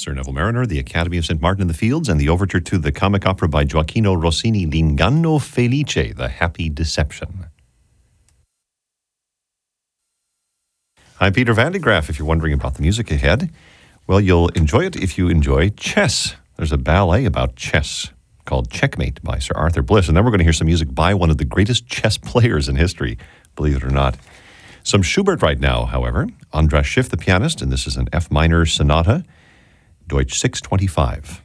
Sir Neville Mariner, the Academy of St. Martin in the Fields, and the overture to the comic opera by Gioacchino Rossini, L'Inganno Felice, The Happy Deception. I'm Peter Van de Graaff. If you're wondering about the music ahead, well, you'll enjoy it if you enjoy chess. There's a ballet about chess called Checkmate by Sir Arthur Bliss, and then we're going to hear some music by one of the greatest chess players in history, believe it or not. Some Schubert right now, however. Andras Schiff, the pianist, and this is an F minor sonata, Deutsch 625.